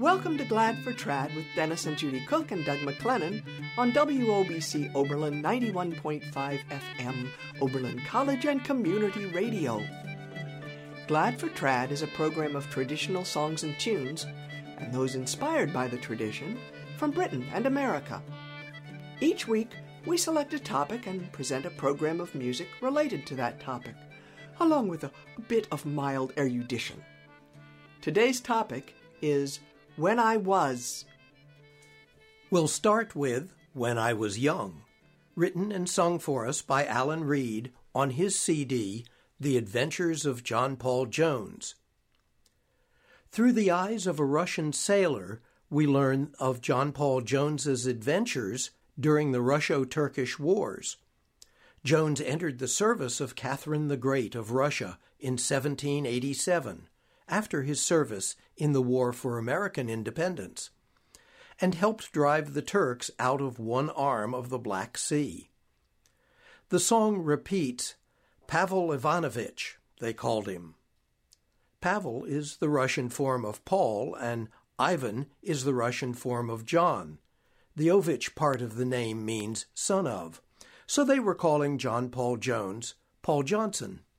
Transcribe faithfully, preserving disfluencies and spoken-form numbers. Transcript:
Welcome to Glad for Trad with Dennis and Judy Cook and Doug McLennan on W O B C Oberlin ninety-one point five F M, Oberlin College and Community Radio. Glad for Trad is a program of traditional songs and tunes, and those inspired by the tradition, from Britain and America. Each week, we select a topic and present a program of music related to that topic, along with a, a bit of mild erudition. Today's topic is When I Was. We'll start with When I Was Young, written and sung for us by Alan Reed on his C D, The Adventures of John Paul Jones. Through the eyes of a Russian sailor, we learn of John Paul Jones's adventures during the Russo-Turkish Wars. Jones entered the service of Catherine the Great of Russia in seventeen eighty-seven, after his service in the War for American Independence, and helped drive the Turks out of one arm of the Black Sea. The song repeats, Pavel Ivanovich, they called him. Pavel is the Russian form of Paul, and Ivan is the Russian form of John. The Ovich part of the name means son of, so they were calling John Paul Jones Paul Johnson.